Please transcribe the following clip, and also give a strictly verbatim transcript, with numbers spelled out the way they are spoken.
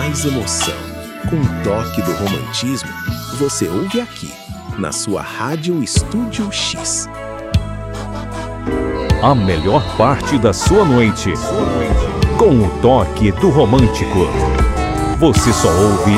mais emoção. Com um toque do romantismo, você ouve aqui, na sua Rádio Estúdio X. A melhor parte da sua noite, com o toque do romântico. Você só ouve